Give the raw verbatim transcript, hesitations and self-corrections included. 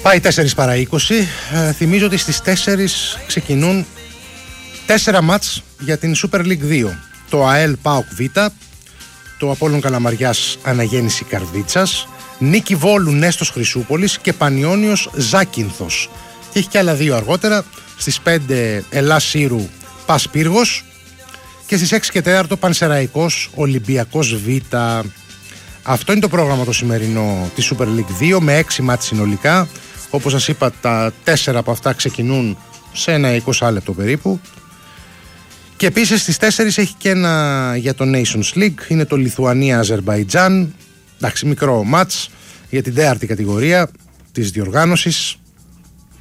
Πάει τέσσερις παρά είκοσι. Ε, θυμίζω ότι στις τέσσερις ξεκινούν τέσσερα μάτς για την Super League δύο. Το ΑΕΛ ΠΑΟΚ Β, το Απόλλων Καλαμαριάς Αναγέννηση Καρδίτσας, Νίκη Βόλου Νέστος Χρυσούπολης και Πανιώνιος Ζάκυνθος. Και έχει και άλλα δύο αργότερα, στις πέντε Ελλάς Σύρου Πας Πύργος και στις έξι και τέσσερα Πανσεραϊκός Ολυμπιακός Β. Αυτό είναι το πρόγραμμα το σημερινό της Super League δύο με έξι μάτς συνολικά. Όπως σας είπα, τα τέσσερα από αυτά ξεκινούν σε ένα είκοσι λεπτό περίπου. Και επίσης στις τέσσερις έχει και ένα για το Nations League. Είναι το Λιθουανία-Αζερμπαϊτζάν. Εντάξει, μικρό μάτς για την τέταρτη κατηγορία της διοργάνωσης.